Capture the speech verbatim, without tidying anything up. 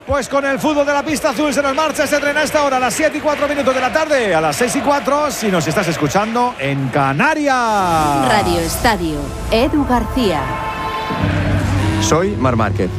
Pues con el fútbol de la pista azul se nos marcha, se estrena a esta hora a las siete y cuatro minutos de la tarde, a las seis y cuatro si nos estás escuchando en Canarias. Radio Estadio, Edu García. Soy Marc Márquez